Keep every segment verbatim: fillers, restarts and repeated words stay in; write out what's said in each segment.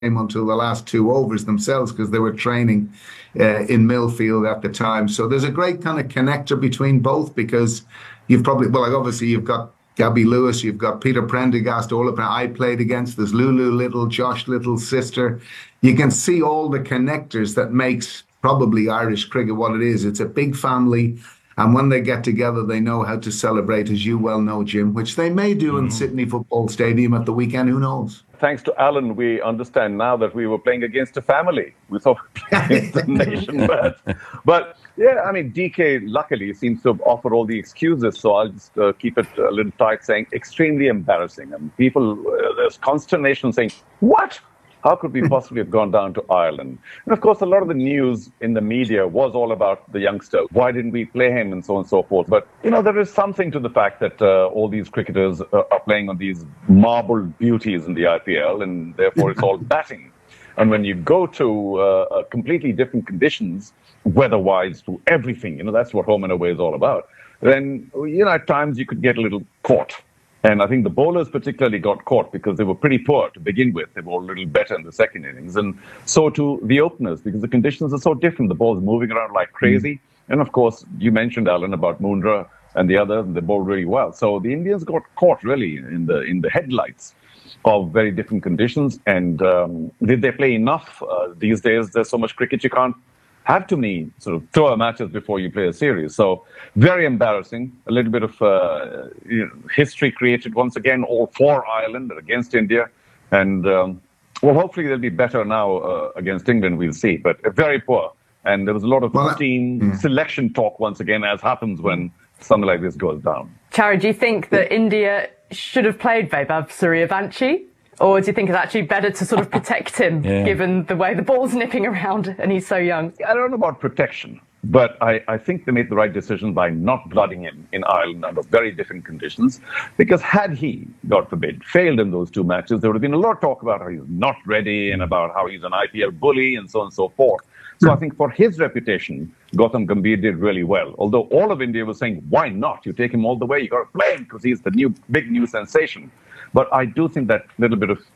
until the last two overs themselves because they were training uh, in Millfield at the time. So there's a great kind of connector between both because you've probably, well, like obviously you've got Gabby Lewis, you've got Peter Prendergast, all of them I played against. There's Lulu Little, Josh Little's sister. You can see all the connectors that makes probably Irish cricket what it is. It's a big family. And when they get together, they know how to celebrate, as you well know, Jim, which they may do in mm. Sydney Football Stadium at the weekend. Who knows? Thanks to Alan, we understand now that we were playing against a family. We thought against the nation. But, but, yeah, I mean, D K, luckily, seems to have offered all the excuses. So I'll just uh, keep it a little tight, saying extremely embarrassing. I mean, people, uh, there's consternation saying, what? How could we possibly have gone down to Ireland? And of course, a lot of the news in the media was all about the youngster. Why didn't we play him and so on and so forth? But, you know, there is something to the fact that uh, all these cricketers uh, are playing on these marble beauties in the I P L, and therefore it's all batting. And when you go to uh, completely different conditions, weather-wise, to everything, you know, that's what home and away is all about, then, you know, at times you could get a little caught. And I think the bowlers particularly got caught because they were pretty poor to begin with. They were a little better in the second innings. And so too the openers, because the conditions are so different. The ball's moving around like crazy. Mm. And of course, you mentioned, Alan, about Mundra and the others, and they bowled really well. So the Indians got caught really in the in the headlights of very different conditions. And um, did they play enough? Uh, these days, there's so much cricket, you can't have too many sort of tour matches before you play a series. So very embarrassing. A little bit of uh, you know, history created once again, all for Ireland and against India. And, um, well, hopefully they'll be better now uh, against England, we'll see. But very poor. And there was a lot of well, team yeah. selection talk once again, as happens when something like this goes down. Chari, do you think that India should have played Vaibhav Suryavanshi? Or do you think it's actually better to sort of protect him, yeah. given the way the ball's nipping around and he's so young? I don't know about protection, but I, I think they made the right decision by not blooding him in Ireland under very different conditions. Because had he, God forbid, failed in those two matches, there would have been a lot of talk about how he's not ready and about how he's an I P L bully and so on and so forth. So I think for his reputation, Gautam Gambhir did really well. Although all of India was saying, why not? You take him all the way, you got to play him because he's the new big new sensation. But I do think that little bit of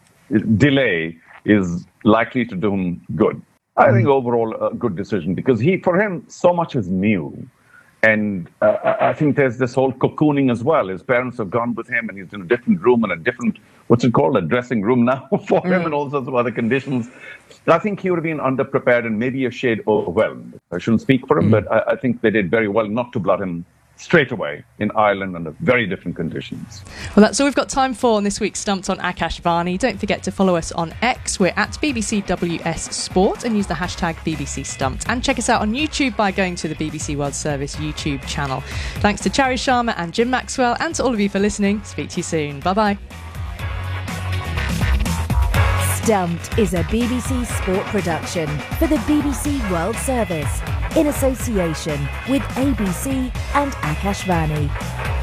delay is likely to do him good. I think overall a good decision because he, for him, so much is new. And uh, I think there's this whole cocooning as well. His parents have gone with him and he's in a different room and a different, what's it called, a dressing room now for mm. him and all sorts of other conditions. I think he would have been underprepared and maybe a shade overwhelmed. I shouldn't speak for him, mm. but I, I think they did very well not to blood him straight away in Ireland under very different conditions. Well, that's all we've got time for on this week's Stumped on Akashvani. Don't forget to follow us on X. We're at B B C W S Sport and use the hashtag B B C Stumped. And check us out on YouTube by going to the B B C World Service YouTube channel. Thanks to Chari Sharma and Jim Maxwell and to all of you for listening. Speak to you soon. Bye-bye. Stumped is a B B C Sport production for the B B C World Service in association with A B C and Akashvani.